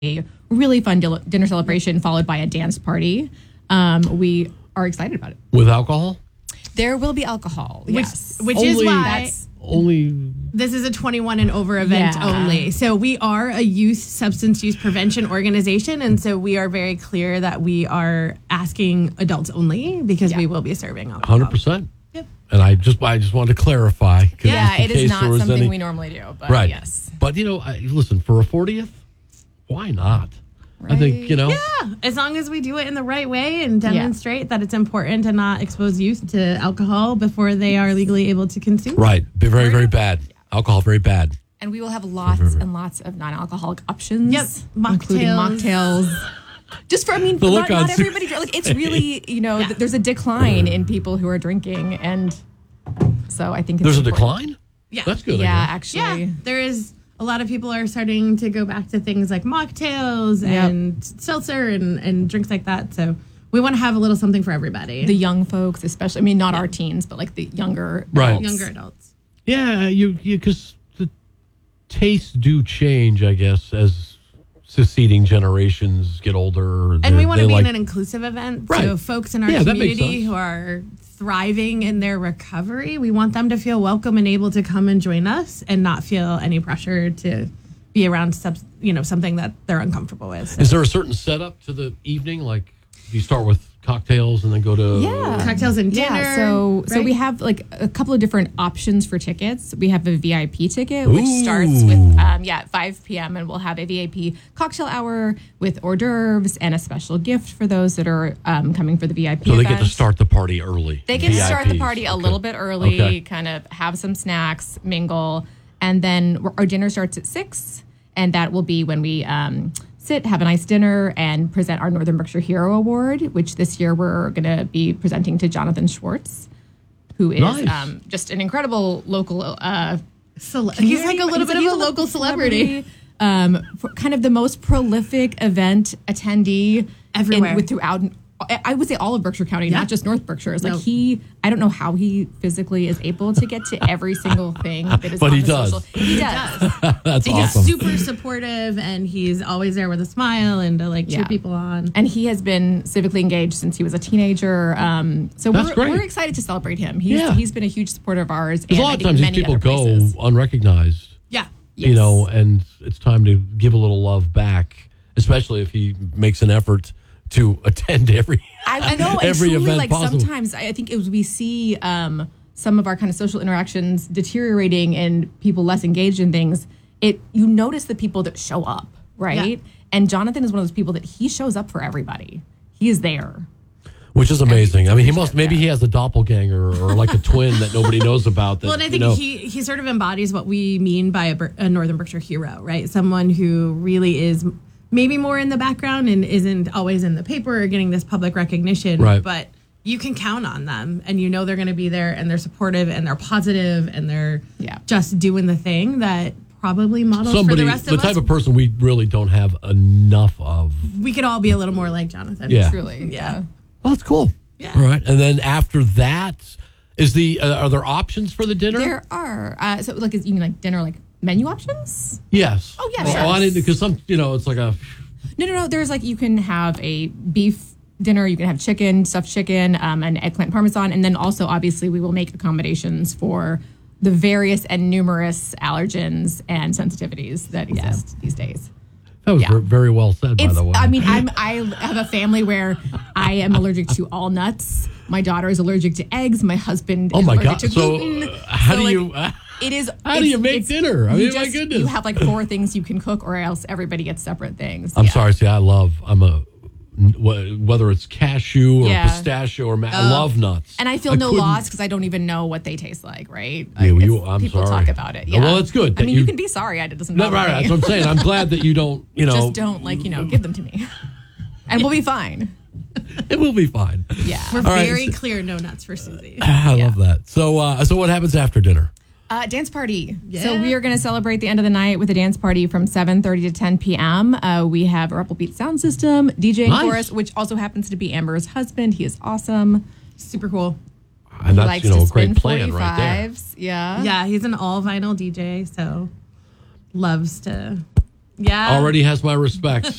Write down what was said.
a really fun dinner celebration followed by a dance party. We are excited about it. With alcohol? There will be alcohol, yes. Which is why only this is a 21 and over event only. So we are a youth substance use prevention organization, and so we are very clear that we are asking adults only because we will be serving alcohol. 100%. Yep. And I just wanted to clarify. Yeah, it is not something we normally do, but right. Yes. But, listen, for a 40th, why not? Right. I think, Yeah, as long as we do it in the right way and demonstrate that it's important to not expose youth to alcohol before they are legally able to consume. Right. Very, very bad. Yeah. Alcohol, very bad. And we will have lots and lots of non-alcoholic options. Yep. Including mocktails. Just for, not everybody. Like, it's really, there's a decline in people who are drinking. And so I think it's There's important. a decline? Yeah. That's good. Yeah, actually. Yeah, there is. A lot of people are starting to go back to things like mocktails and seltzer and drinks like that. So we want to have a little something for everybody. The young folks, especially. Not our teens, but like the younger adults. Younger adults. Yeah, because the tastes do change, I guess, as succeeding generations get older. And we want to be in an inclusive event. Right. So folks in our community who are thriving in their recovery, we want them to feel welcome and able to come and join us and not feel any pressure to be around something that they're uncomfortable with. So. Is there a certain setup to the evening? Like, do you start with cocktails and then go to cocktails and dinner? Yeah, so we have like a couple of different options for tickets. We have a VIP ticket, which starts with 5 p.m. and we'll have a VIP cocktail hour with hors d'oeuvres and a special gift for those that are coming for the VIP So they event. get to start the party early. They get to start the party a little bit early, kind of have some snacks, mingle, and then our dinner starts at 6, and that will be when we sit, have a nice dinner, and present our Northern Berkshire Hero Award, which this year we're going to be presenting to Jonathan Schwartz, who is just an incredible local he's like a little bit of a local celebrity. For kind of the most prolific event attendee everywhere. Throughout, I would say all of Berkshire County, not just North Berkshire. It's like I don't know how he physically is able to get to every single thing that is but on he the does. social. He does. That's he's awesome. super supportive, and he's always there with a smile and to cheer people on. And he has been civically engaged since he was a teenager. So we're excited to celebrate him. He's been a huge supporter of ours. Because a lot of times these people go unrecognized. Yeah. Yes. And it's time to give a little love back, especially if he makes an effort to attend every I know, every and truly, event possible. Sometimes I think we see some of our kind of social interactions deteriorating and people less engaged in things. You notice the people that show up, right? Yeah. And Jonathan is one of those people that he shows up for everybody. He is there. Which is amazing. I mean, he has a doppelganger or like a twin that nobody knows about. That, well, and I think he sort of embodies what we mean by a Northern Berkshire hero, right? Someone who really is maybe more in the background and isn't always in the paper or getting this public recognition, right. But you can count on them and they're going to be there and they're supportive and they're positive and they're just doing the thing that probably models for the rest of us. The type of person we really don't have enough of. We could all be a little more like Jonathan. Truly. Yeah. Well, that's cool. Yeah. All right. And then after that, are there options for the dinner? There are. So like, you mean like dinner, like menu options? Yes. Oh, yeah, sure. I didn't, because it's like a... No. There's like, you can have a beef dinner, you can have chicken, stuffed chicken, an eggplant parmesan, and then also, obviously, we will make accommodations for the various and numerous allergens and sensitivities that exist these days. That was very well said, by the way. I mean, I have a family where I am allergic to all nuts. My daughter is allergic to eggs. My husband is allergic to gluten. How do you make dinner? I mean, my goodness. You have like 4 things you can cook, or else everybody gets separate things. I'm sorry. See, whether it's cashew or pistachio or I love nuts. And I feel no loss because I don't even know what they taste like, right? People talk about it. Yeah. Well, it's good. I mean, you can be sorry. It doesn't bother me. That's what I'm saying. I'm glad that you don't, Just don't give them to me. And we'll be fine. It will be fine. Yeah. We're very clear, no nuts for Susie. I love that. So what happens after dinner? Dance party. Yeah. So we are going to celebrate the end of the night with a dance party from 7:30 to 10 p.m. We have a Rebel Beat sound system, DJ for us, which also happens to be Amber's husband. He is awesome. Super cool. And that's, a great plan right there. Yeah. Yeah, he's an all vinyl DJ, so loves to... Yeah. Already has my respect.